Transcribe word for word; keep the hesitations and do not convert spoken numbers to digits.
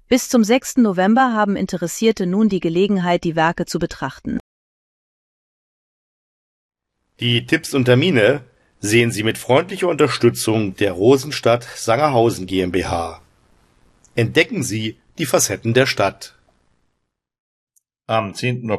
Bis zum sechsten November haben Interessierte nun die Gelegenheit, die Werke zu betrachten. Die Tipps und Termine sehen Sie mit freundlicher Unterstützung der Rosenstadt Sangerhausen GmbH. Entdecken Sie die Facetten der Stadt. Am zehnten